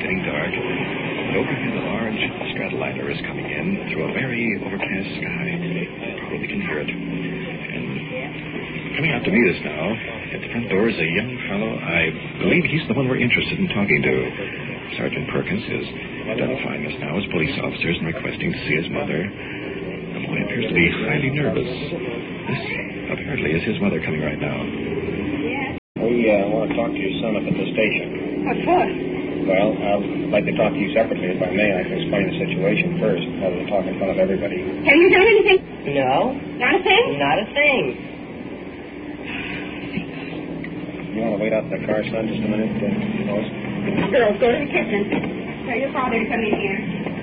getting dark. And overhead, a large stratoliner is coming in through a very overcast sky. Probably can hear it. And coming out to meet us now, at the front door is a young fellow. I believe he's the one we're interested in talking to. Sergeant Perkins is identifying us now as police officers and requesting to see his mother. The boy appears to be highly nervous. This apparently is his mother coming right now. We want to talk to your son up at the station. What for? Well, I'd like to talk to you separately, if I may. I can explain the situation first, rather than talk in front of everybody. Have you done anything? No. Not a thing? Not a thing. You want to wait out in the car, son, just a minute? Lois? Girls, go to the kitchen. Tell your father to come in here.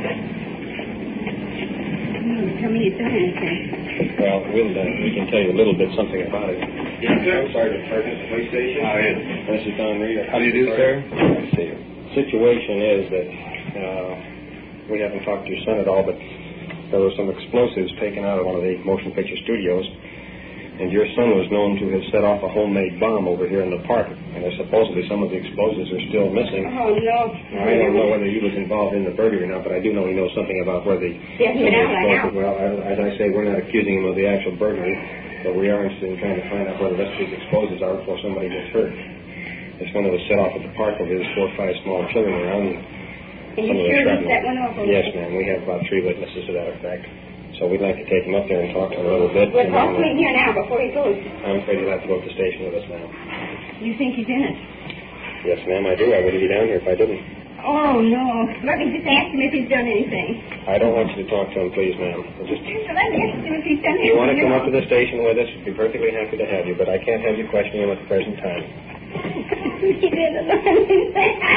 Tell me you've done anything. Well, we can tell you a little bit something about it. Yes, sir. Sergeant Perkins, the police station. How is it? This is Don Reed. How do you do, sir? I see you. The situation is that we haven't talked to your son at all, but there were some explosives taken out of one of the motion picture studios, and your son was known to have set off a homemade bomb over here in the park, and there's supposedly some of the explosives are still missing. Oh, no. I don't know whether he was involved in the burglary or not, but I do know he knows something about where the... Yeah, he went out right now. Well, as I say, we're not accusing him of the actual burglary, but we are interested in trying to find out where the rest of these explosives are before somebody gets hurt. This one that was set off at the park over there's 4 or 5 small children around. And you sure you set one off? Yes, ma'am. We have about 3 witnesses to that effect. So we'd like to take him up there and talk to him a little bit. Well, talk to him here now before he goes. I'm afraid he'll have to go to the station with us now. You think he's in it? Yes, ma'am, I do. I wouldn't be down here if I didn't. Oh, no. Let me just ask him if he's done anything. I don't want you to talk to him, please, ma'am. Let me ask him if he's done anything. If you want to come up to the station with us, we'd be perfectly happy to have you, but I can't have you questioning him at the present time. He didn't do anything.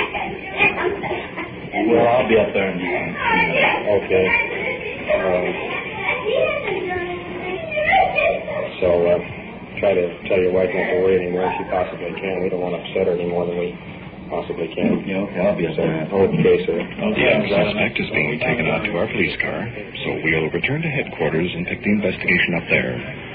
Well, I'll be up there in Okay. So, try to tell your wife not to worry anymore if she possibly can. We don't want to upset her any more than we possibly can. Yeah, okay, I'll be up there. Okay, sir. The suspect is being taken out to our police car, so we'll return to headquarters and pick the investigation up there.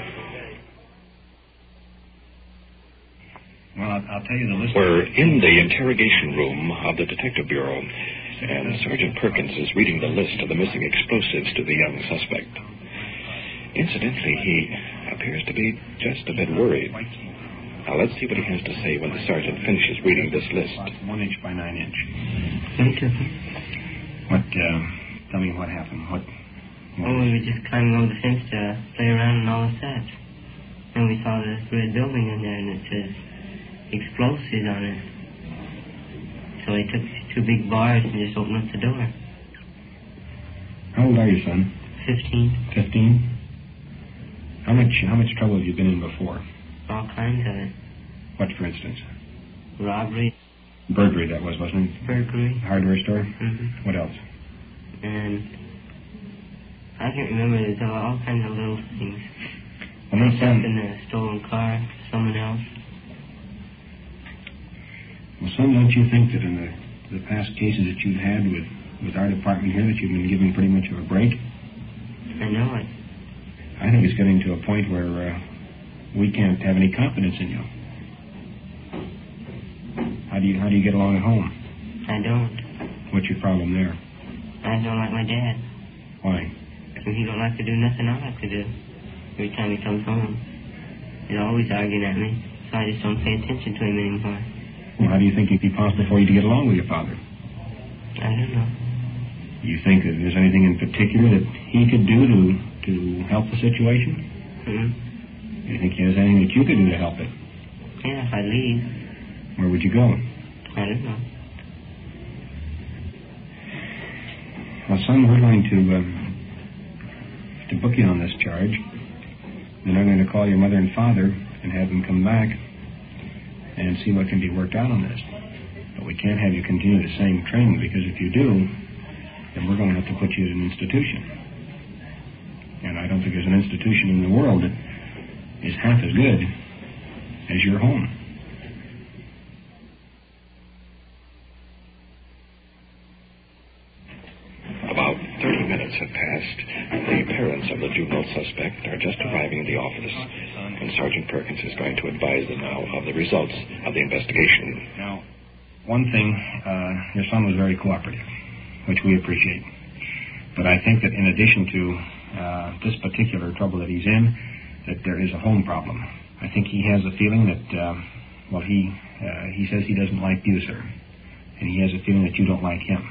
Well, I'll tell you the list. We're in the interrogation room of the Detective Bureau, and Sergeant Perkins is reading the list of the missing explosives to the young suspect. Incidentally, he appears to be just a bit worried. Now, let's see what he has to say when the sergeant finishes reading this list. 1 inch by 9 inch. What, Tell me what happened. What we were just climbing over the fence to play around and all of that. And we saw this red building in there, and it says explosives on it. So he took 2 big bars and just opened up the door. How old are you, son? 15. 15? How much trouble have you been in before? All kinds of it. What, for instance? Robbery. Burglary, that was, wasn't it? Burglary. Hardware store? Mm-hmm. What else? And I can't remember. There's all kinds of little things. Well, no, son. In a stolen car, someone else. Well, son, don't you think that in the past cases that you've had with our department here that you've been given pretty much of a break? I know it. I think it's getting to a point where we can't have any confidence in you. How do you get along at home? I don't. What's your problem there? I don't like my dad. Why? Because he don't like to do nothing I like to do. Every time he comes home, he's always arguing at me, so I just don't pay attention to him anymore. Well, how do you think it'd be possible for you to get along with your father? I don't know. You think that there's anything in particular that he could do to help the situation? Hmm? You think there's anything that you could do to help it? Yeah, if I leave. Where would you go? I don't know. Well, son, we're going to book you on this charge. Then I'm going to call your mother and father and have them come back and see what can be worked out on this. But we can't have you continue the same training, because if you do, then we're going to have to put you in an institution. And I don't think there's an institution in the world that is half as good as your home. About 30 minutes have passed. The parents of the juvenile suspect are just arriving at the office, and Sergeant Perkins is going to advise them now of the results of the investigation. Now, one thing, your son was very cooperative, which we appreciate. But I think that in addition to this particular trouble that he's in, that there is a home problem. I think he has a feeling that, he says he doesn't like you, sir. And he has a feeling that you don't like him.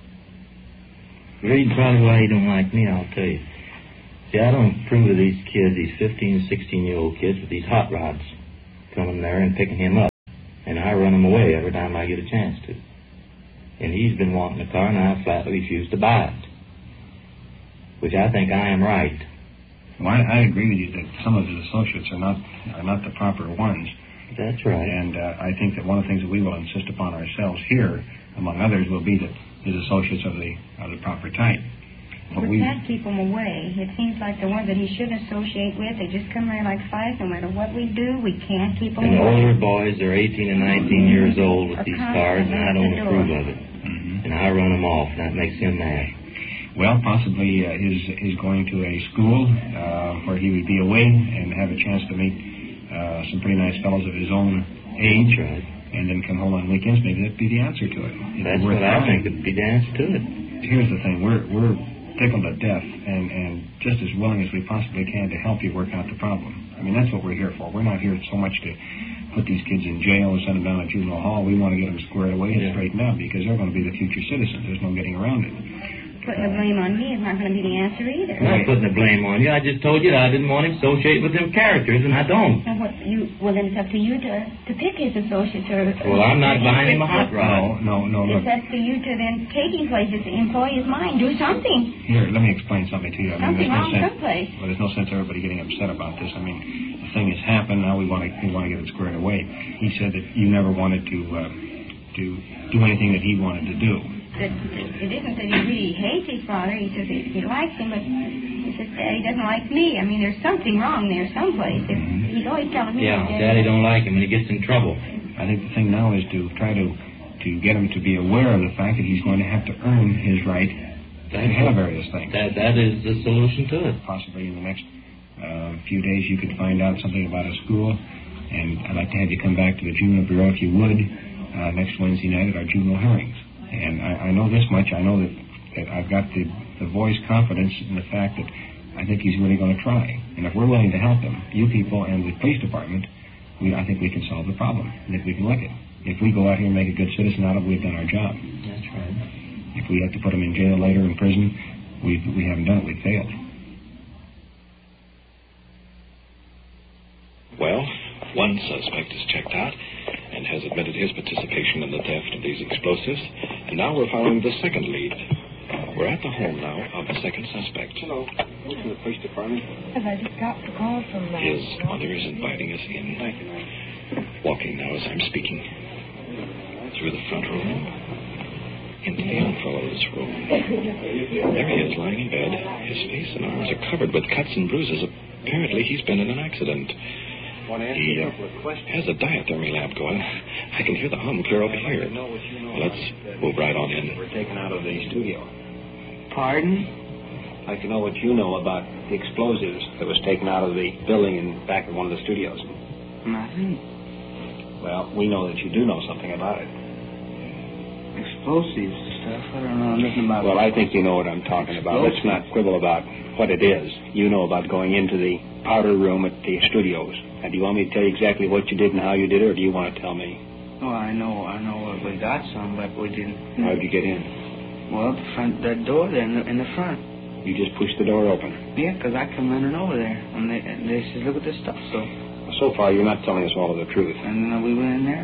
The reason probably why he don't like me, I'll tell you. See, I don't approve of these kids, these 15, 16-year-old kids with these hot rods coming there and picking him up. And I run him away every time I get a chance to. And he's been wanting a car, and I flatly refuse to buy it. Which I think I am right. Well, I agree with you that some of his associates are not the proper ones. That's right. And I think that one of the things that we will insist upon ourselves here, among others, will be that his associates are the proper type. But we can't keep them away. It seems like the ones that he should associate with, they just come there like flies. No matter what we do, we can't keep them away. And older boys, they're 18 and 19 years old with these cars, and I don't approve of it. Mm-hmm. And I run them off, and that makes him mad. Well, possibly his going to a school where he would be away and have a chance to meet some pretty nice fellows of his own age. That's right. And then come home on weekends. Maybe that'd be the answer to it. That's what I think would be the answer to it. Here's the thing. We're tickled to death and just as willing as we possibly can to help you work out the problem. I mean, that's what we're here for. We're not here so much to put these kids in jail and send them down to juvenile hall. We want to get them squared away and straightened out because they're going to be the future citizens. There's no getting around it. Putting the blame on me is not going to be the answer either. I'm not putting the blame on you. I just told you that I didn't want him to associate with them characters, and I don't. Well, then it's up to you to pick his associates. Well, I'm not buying him a hot rod. No. It's up to you to then take him places, employ his mind, do something. Here, let me explain something to you. I mean, something wrong someplace. Well, there's no sense everybody getting upset about this. I mean, the thing has happened. Now we want to get it squared away. He said that you never wanted to do anything that he wanted to do. It isn't that he really hates his father. He says he likes him, but he says Daddy doesn't like me. I mean, there's something wrong there someplace. He's always telling me. Yeah, Daddy don't like him, and he gets in trouble. I think the thing now is to try to get him to be aware of the fact that he's going to have to earn his right to have various things. That is the solution to it. Possibly in the next few days you could find out something about a school, and I'd like to have you come back to the Juvenile Bureau if you would next Wednesday night at our juvenile hearings. And I know this much. I know that I've got the boy's confidence in the fact that I think he's really going to try. And if we're willing to help him, you people and the police department, I think we can solve the problem. I think we can lick it. If we go out here and make a good citizen out of it, we've done our job. That's right. If we have to put him in jail later, in prison, we haven't done it. We've failed. Well, one suspect is checked out and has admitted his participation in the theft of these explosives. And now we're following the second lead. We're at the home now of the second suspect. Hello. Welcome to the police department. I just got the call from His mother is inviting us in. Thank you, ma'am. Walking now as I'm speaking. Through the front room. Into the young fellow's room. There he is, lying in bed. His face and arms are covered with cuts and bruises. Apparently he's been in an accident. He has a diathermy lamp going. I can hear the hum clear over here. Let's move right on in. We're taken out of the studio. Pardon? I'd like to know what you know about the explosives that was taken out of the building in back of one of the studios. Nothing. Well, we know that you do know something about it. Explosives stuff? I don't know nothing about it. Well, I think you know what I'm talking about. Let's not quibble about what it is. You know about going into the powder room at the studios. And do you want me to tell you exactly what you did and how you did it, or do you want to tell me? Oh, I know we got some, but we didn't. How did you get in? Well, that door there in the front. You just pushed the door open? Yeah, because I come running over there, and they said, look at this stuff, So far, you're not telling us all of the truth. And then we went in there.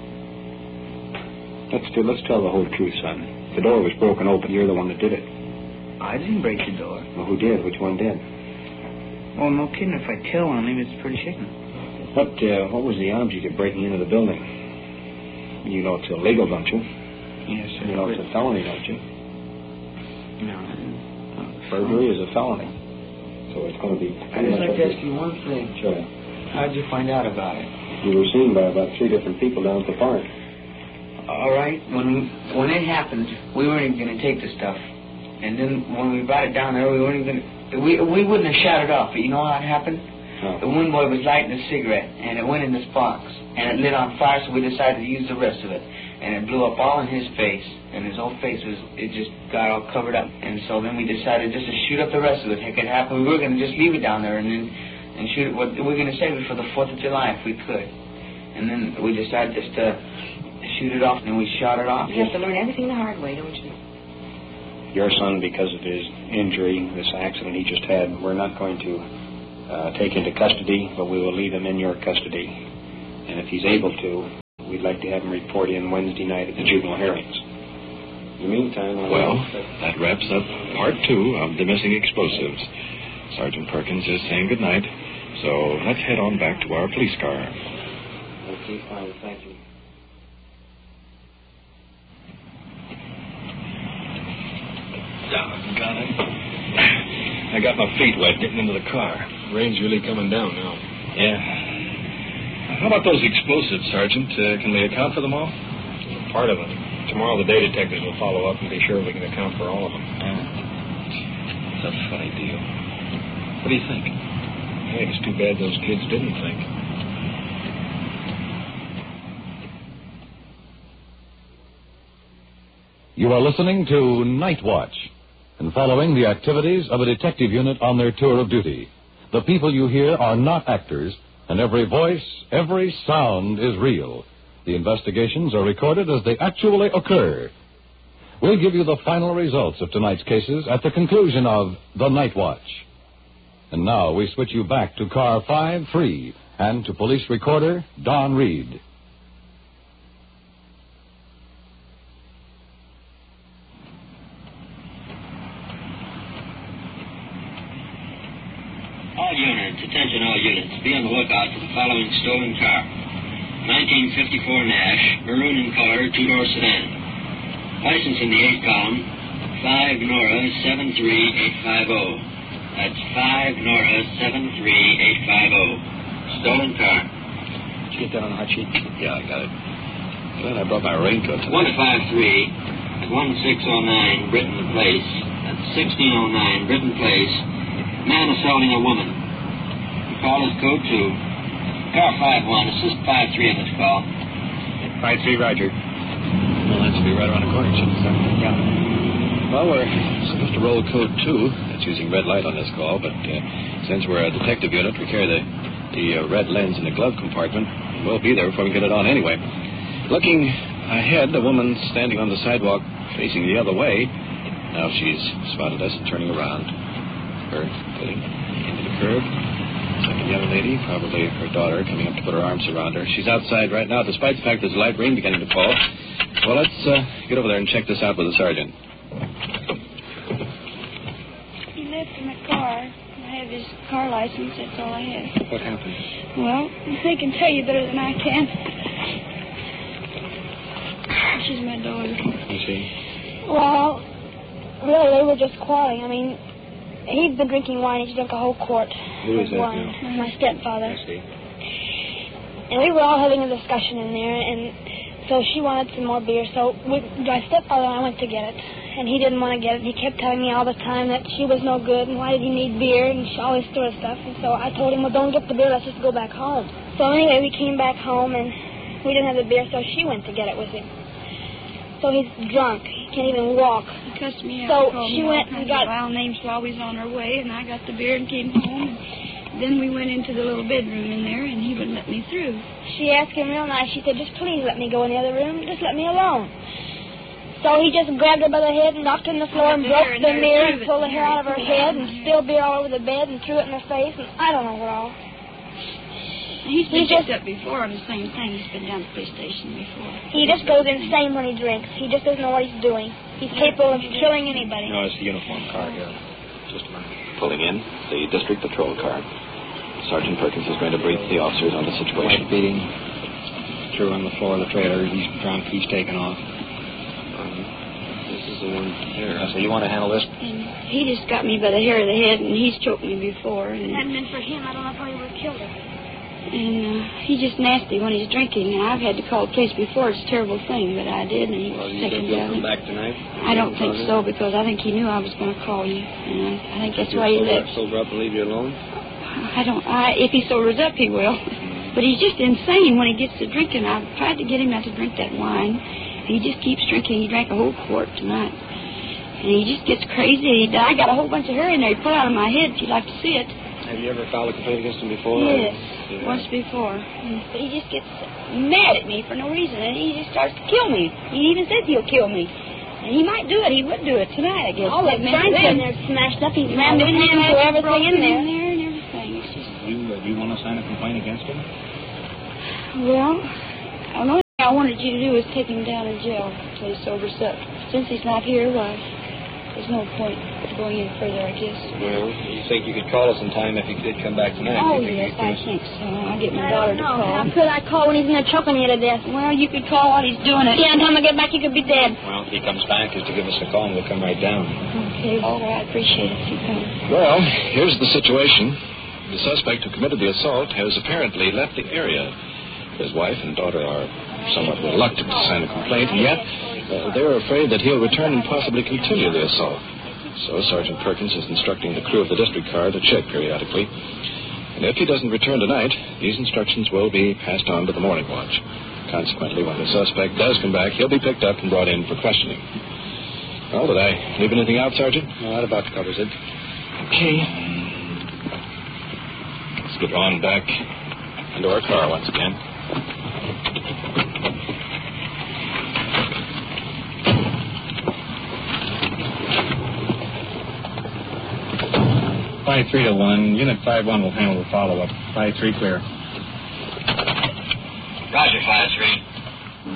Let's tell the whole truth, son. The door was broken open. You're the one that did it. I didn't break the door. Well, who did? Which one did? Well, no kidding. If I tell on him, it's pretty shaking. What was the object of breaking into the building? You know it's illegal, don't you? Yes, sir. You know it's a felony, don't you? No. Burglary is a felony. So it's going to be... I'd just like to ask you one thing. Sure. How did you find out about it? You were seen by about 3 different people down at the park. All right. When it happened, we weren't even going to take the stuff. And then when we brought it down there, we weren't even going to... We wouldn't have shot it off, but you know how it happened? No. The one boy was lighting a cigarette, and it went in this box, and it lit on fire, so we decided to use the rest of it. and it blew up all in his face, and his whole face just got all covered up. And so then we decided just to shoot up the rest of it. Heck, it happened. We were going to just leave it down there and shoot it. We were going to save it for the 4th of July if we could. And then we decided just to shoot it off, and we shot it off. You have to learn everything the hard way, don't you? Your son, because of his injury, this accident he just had, we're not going to take into custody, but we will leave him in your custody. And if he's able to, we'd like to have him report in Wednesday night at the juvenile hearings. In the meantime... Well, that wraps up part 2 of the missing explosives. Sergeant Perkins is saying goodnight, so let's head on back to our police car. Okay, fine, thank you. Got it. I got my feet wet getting into the car. Rain's really coming down now. Yeah. How about those explosives, Sergeant? Can we account for them all? Part of it. Tomorrow the day detectives will follow up and be sure we can account for all of them. It's a funny deal. What do you think? I think it's too bad those kids didn't think. You are listening to Night Watch and following the activities of a detective unit on their tour of duty. The people you hear are not actors, and every voice, every sound is real. The investigations are recorded as they actually occur. We'll give you the final results of tonight's cases at the conclusion of The Night Watch. And now we switch you back to Car 5-3 and to police recorder Don Reed. All units, attention all units, be on the lookout for the following stolen car. 1954 Nash, maroon in color, 2-door sedan. License in the 8th column, 5 Nora 73850. That's 5 Nora 73850. Stolen car. Did you get that on the hot sheet? Yeah, I got it. Glad I brought my raincoat tonight. 153 1609 Britton Place. That's 1609 Britton Place. Man assaulting a woman. The call is code 2. Car 5-1, assist 5-3 on this call. 5-3, Roger. Well, that should be right around the corner, shouldn't it, sir? Yeah. Well, we're supposed to roll code 2. That's using red light on this call, but since we're a detective unit, we carry the red lens in the glove compartment. We'll be there before we get it on anyway. Looking ahead, a woman standing on the sidewalk facing the other way. Now she's spotted us and turning around. Her getting into the curb. Second young lady, probably her daughter, coming up to put her arms around her. She's outside right now, despite the fact there's light rain beginning to fall. Well, let's get over there and check this out with the sergeant. He left in my car. I have his car license. That's all I have. What happened? Well, they can tell you better than I can. She's my daughter. You see? Well, really, they were just quarreling. I mean, he'd been drinking wine. He's drunk a whole quart Who of is that wine. now? My stepfather. I see. And we were all having a discussion in there, and so she wanted some more beer. So my stepfather and I went to get it, and he didn't want to get it. He kept telling me all the time that she was no good, and why did he need beer, and all this sort of stuff. And so I told him, well, don't get the beer. Let's just go back home. So anyway, we came back home, and we didn't have the beer, so she went to get it with him. So he's drunk. He can't even walk. He cussed me So out. Called she me went all and kinds of got... wild names while we was on our way, and I got the beer and came home. And then we went into the little bedroom in there, and he wouldn't let me through. She asked him real nice. She said, just please let me go in the other room. Just let me alone. So he just grabbed her by the head and knocked her on the floor and broke the mirror and pulled the hair out of her head and spilled beer all over the bed and threw it in her face. And I don't know what all. He's been picked up before on the same thing. He's been down to the police station before. He just goes insane when he drinks. He just doesn't know what he's doing. He's capable of killing anybody. No, it's the uniform car here. Just a minute. Pulling in the district patrol car. Sergeant Perkins is going to brief the officers on the situation. Beating. Threw on the floor of the trailer. He's drunk. He's taken off. This is the one here. So you want to handle this? And he just got me by the hair of the head, and he's choked me before. And hadn't been for him, I don't know if he would have killed her. And he's just nasty when he's drinking. And I've had to call the police before. It's a terrible thing, but I did, and he was taken down. Come back tonight? I don't think so, because I think he knew I was going to call you. And I think that's why he left. Sober up and leave you alone? If he sobers up, he will. But he's just insane when he gets to drinking. I've tried to get him not to drink that wine, He just keeps drinking. He drank a whole quart tonight. And he just gets crazy. I got a whole bunch of hair in there he put out of my head if you'd like to see it. Have you ever filed a complaint against him before? Yes, once before. But he just gets mad at me for no reason, and he just starts to kill me. He even says he'll kill me. And he might do it. He would do it tonight, I guess. All the furniture in there smashed up. He's slammed everything into everything in there. And everything. It's just... Do you want to sign a complaint against him? Well, the only thing I wanted you to do is take him down in jail until he sobers up. Since he's not here, why, there's no point going in further, I guess. Well, you think you could call us in time if he did come back tonight? Oh, yes, I think so. I'll get my daughter to call. How could I call when he's in there choking you to death? Well, you could call while he's doing it. Yeah, and time I get back, he could be dead. Well, if he comes back, is to give us a call and we'll come right down. Okay, well, I appreciate it if you come. Well, here's the situation. The suspect who committed the assault has apparently left the area. His wife and daughter are somewhat reluctant to sign a complaint, and yet they're afraid that he'll return and possibly continue the assault. So Sergeant Perkins is instructing the crew of the district car to check periodically. And if he doesn't return tonight, these instructions will be passed on to the morning watch. Consequently, when the suspect does come back, he'll be picked up and brought in for questioning. Well, did I leave anything out, Sergeant? No, that about covers it. Okay. Let's get Ron back into our car once again. Flight 301. Unit 5-1 will handle the follow-up. Flight 3 clear. Roger, 5-3.